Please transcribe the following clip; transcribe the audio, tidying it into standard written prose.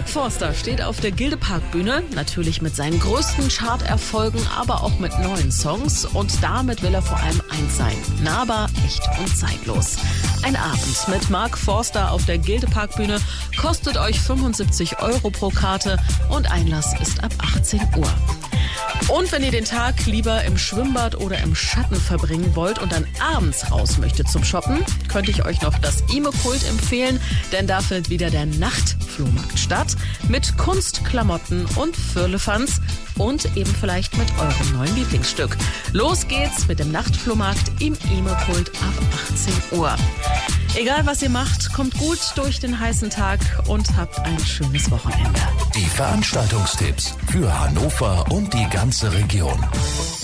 Mark Forster steht auf der Gildepark-Bühne, natürlich mit seinen größten Charterfolgen, aber auch mit neuen Songs. Und damit will er vor allem eins sein: nahbar, echt und zeitlos. Ein Abend mit Mark Forster auf der Gildepark-Bühne kostet euch 75 € pro Karte und Einlass ist ab 18 Uhr. Und wenn ihr den Tag lieber im Schwimmbad oder im Schatten verbringen wollt und dann abends raus möchtet zum Shoppen, könnte ich euch noch das IMO-Kult empfehlen, denn da findet wieder der Nachtflohmarkt statt mit Kunst, Klamotten und Firlefanz und eben vielleicht mit eurem neuen Lieblingsstück. Los geht's mit dem Nachtflohmarkt im IMO-Kult ab 18 Uhr. Egal was ihr macht, kommt gut durch den heißen Tag und habt ein schönes Wochenende. Die Veranstaltungstipps für Hannover und die ganze Region.